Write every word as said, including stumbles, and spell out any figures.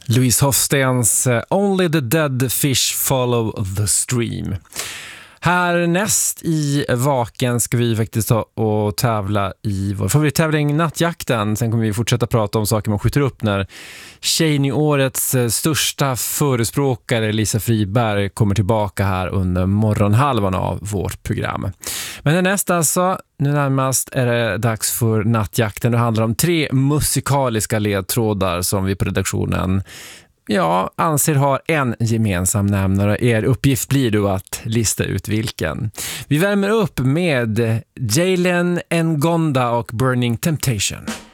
Louise Hofstens Only the Dead Fish Follow the Stream. Härnäst i Vaken ska vi faktiskt ta och tävla i vår favorittävling Nattjakten. Sen kommer vi fortsätta prata om saker man skjuter upp när Tjejnyårets största förespråkare Lisa Friberg kommer tillbaka här under morgonhalvan av vårt program. Men härnäst alltså, nu närmast är det dags för Nattjakten. Det handlar om tre musikaliska ledtrådar som vi på redaktionen Ja, anser har en gemensam nämnare. Er uppgift blir då att lista ut vilken. Vi värmer upp med Jalen Ngonda och Burning Temptation.